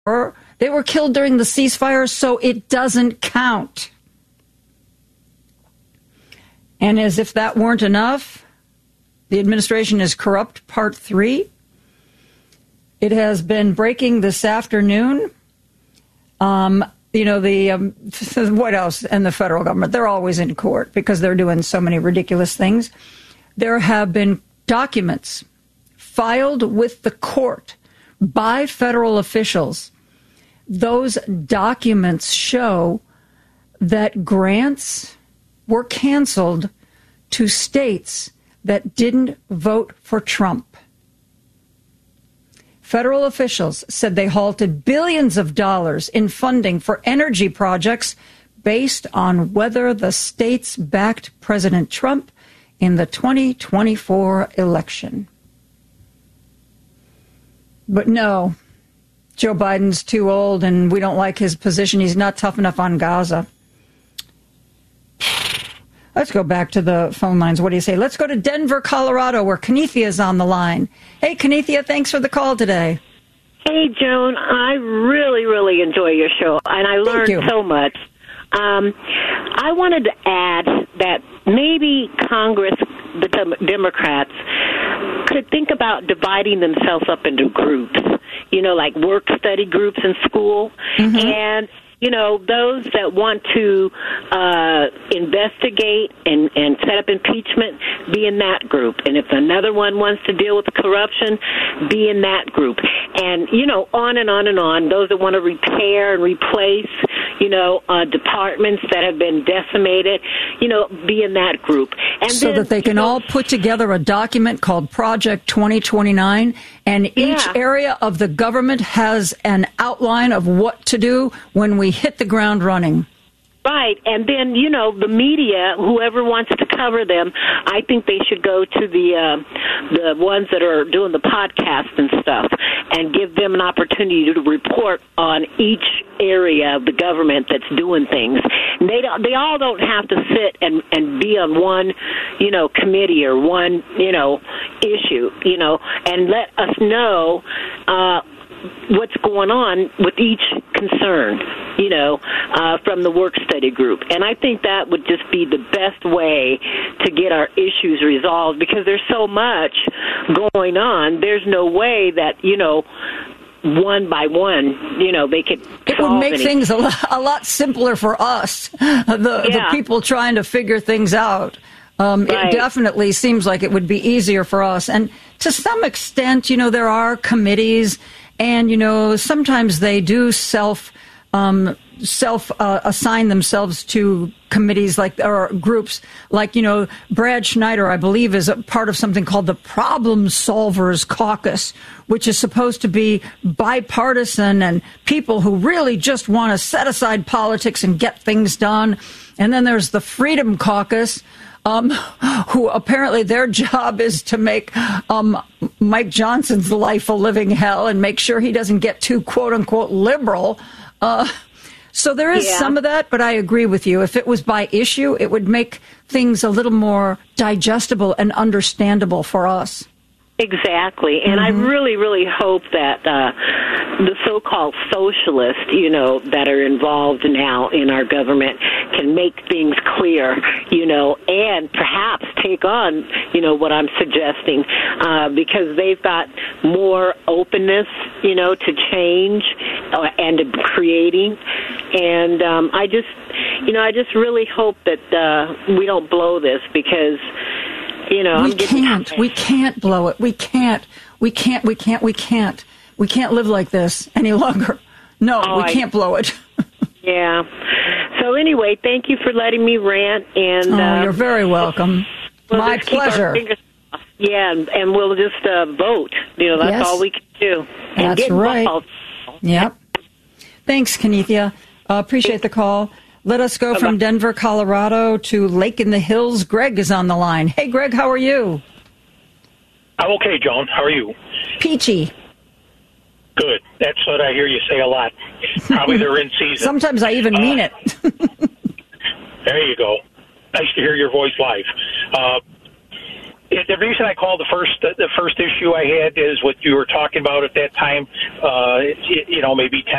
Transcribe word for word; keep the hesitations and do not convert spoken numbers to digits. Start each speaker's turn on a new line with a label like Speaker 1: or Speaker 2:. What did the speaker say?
Speaker 1: They were killed during the ceasefire, so it doesn't count. And as if that weren't enough, the administration is corrupt, part three. It has been breaking this afternoon. Um, you know, the um, what else? And the federal government, they're always in court because they're doing so many ridiculous things. There have been documents filed with the court by federal officials. Those documents show that grants were canceled to states that didn't vote for Trump. Federal officials said they halted billions of dollars in funding for energy projects based on whether the states backed President Trump in the twenty twenty-four election. But no, Joe Biden's too old and we don't like his position. He's not tough enough on Gaza. Let's go back to the phone lines. What do you say? Let's go to Denver, Colorado, where Kenethia is on the line. Hey, Kenethia, thanks for the call today.
Speaker 2: Hey, Joan, I really, really enjoy your show, and I learned so much. Um, I wanted to add that maybe Congress, the dem- Democrats, could think about dividing themselves up into groups, you know, like work-study groups in school, mm-hmm. and you know, those that want to uh, investigate and, and set up impeachment, be in that group. And if another one wants to deal with corruption, be in that group. And, you know, on and on and on. Those that want to repair and replace, you know, uh, departments that have been decimated, you know, be in that group. And
Speaker 1: so
Speaker 2: then,
Speaker 1: that they can
Speaker 2: you know,
Speaker 1: all put together a document called Project twenty twenty-nine, and each
Speaker 2: yeah.
Speaker 1: area of the government has an outline of what to do when we hit the ground running.
Speaker 2: Right, and then, you know, the media, whoever wants to cover them, I think they should go to the uh, the ones that are doing the podcast and stuff and give them an opportunity to report on each area of the government that's doing things. And they don't, they all don't have to sit and, and be on one, you know, committee or one, you know, issue, you know, and let us know uh what's going on with each concern, you know, uh, from the work study group. And I think that would just be the best way to get our issues resolved because there's so much going on. There's no way that, you know, one by one, you know, they could
Speaker 1: It would make anything. things a lot, a lot simpler for us, the, yeah. the people trying to figure things out. Um, right. It definitely seems like it would be easier for us. And to some extent, you know, there are committees. And, you know, sometimes they do self um, self uh, assign themselves to committees like or groups like, you know, Brad Schneider, I believe, is a part of something called the Problem Solvers Caucus, which is supposed to be bipartisan and people who really just want to set aside politics and get things done. And then there's the Freedom Caucus, Um, who apparently their job is to make um, Mike Johnson's life a living hell and make sure he doesn't get too, quote unquote, liberal. Uh, so there is yeah. some of that, but I agree with you. If it was by issue, it would make things a little more digestible and understandable for us.
Speaker 2: Exactly. And
Speaker 1: mm-hmm.
Speaker 2: I really, really hope that uh, the so-called socialists, you know, that are involved now in our government can make things clear, you know, and perhaps take on, you know, what I'm suggesting, uh, because they've got more openness, you know, to change uh, and to creating. And um, I just, you know, I just really hope that uh, we don't blow this because, you know,
Speaker 1: we
Speaker 2: I'm getting
Speaker 1: can't.
Speaker 2: tired.
Speaker 1: We can't blow it. We can't. We can't. We can't. We can't. We can't live like this any longer. No,
Speaker 2: oh,
Speaker 1: we
Speaker 2: I,
Speaker 1: can't blow it.
Speaker 2: yeah. So anyway, thank you for letting me rant. And
Speaker 1: oh,
Speaker 2: uh,
Speaker 1: you're very welcome.
Speaker 2: We'll
Speaker 1: My pleasure.
Speaker 2: Yeah, and, and we'll just uh, vote. You know, that's
Speaker 1: yes.
Speaker 2: all we can do. And
Speaker 1: that's
Speaker 2: get
Speaker 1: right.
Speaker 2: involved.
Speaker 1: Yep. Thanks, Kenethia. Uh, appreciate the call. Let us go from Denver, Colorado to Lake in the Hills. Greg is on the line. Hey, Greg, how are you?
Speaker 3: I'm okay, Joan. How are you?
Speaker 1: Peachy.
Speaker 3: Good. That's what I hear you say a lot. Probably they're in season.
Speaker 1: Sometimes I even uh, mean it.
Speaker 3: There you go. Nice to hear your voice live. Uh, the reason I called the first the first issue I had is what you were talking about at that time. Uh, you know, maybe ten